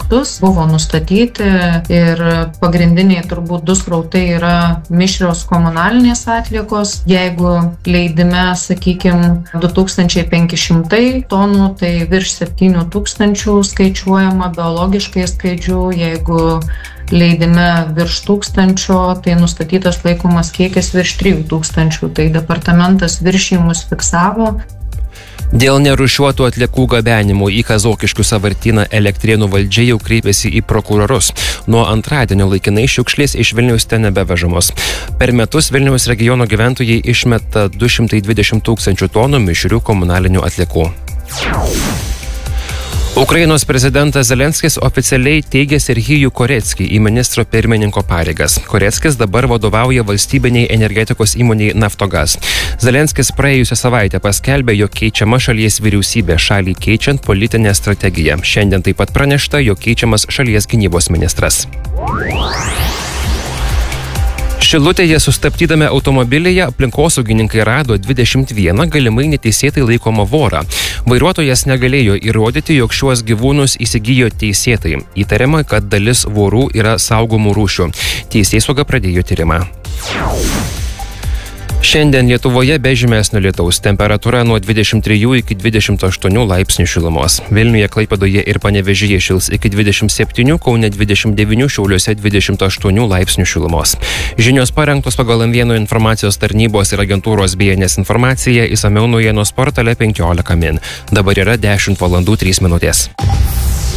metus buvo nustatyti ir pagrindiniai turbūt 2 srautai yra mišrios komunalinės atliekos. Jeigu leidime, sakykime, 2500 tonų, tai virš 7000 skaičiuojama biologiškai skaidžių. Jeigu leidime virš 1000, tai nustatytas laikomas kiekis virš 3000. Tai departamentas viršijimus fiksavo. Dėl nerūšiuotų atliekų gabenimų į Kazokiškių sąvartyną Elektrėnų valdžia jau kreipėsi į prokurorus. Nuo antradienio laikinai šiukšlės iš Vilniaus ten nebevežamos. Per metus Vilniaus regiono gyventojai išmeta 220 000 tonų mišrių komunalinių atliekų. Ukrainos prezidentas Zelenskis oficialiai teigė Serhijų Koreckį į ministro pirmininko pareigas. Koreckis dabar vadovauja valstybiniai energetikos įmoniai Naftogaz. Zelenskis praėjusią savaitę paskelbė, jog keičiama šalies vyriausybė šalį keičiant politinę strategiją. Šiandien taip pat pranešta, jog keičiamas šalies gynybos ministras. Šilutėje sustabdydami automobilyje aplinkosaugininkai rado 21 galimai neteisėtai laikomą vorą. Vairuotojas negalėjo įrodyti, jog šiuos gyvūnus įsigijo teisėtai. Įtariama, kad dalis vorų yra saugomų rūšių. Teisėsauga pradėjo tyrimą. Šiandien Lietuvoje be žymesnio lietaus, temperatūra nuo 23 iki 28 laipsnių šilumos. Vilniuje, Klaipėdoje ir Panevėžyje šils iki 27, Kaune 29, Šiauliuose 28 laipsnių šilumos. Žinios parengtos pagal M1 informacijos tarnybos ir agentūros BNS informaciją, išsamiau naujienos portale 15 min. Dabar yra 10 valandų 3 minutės.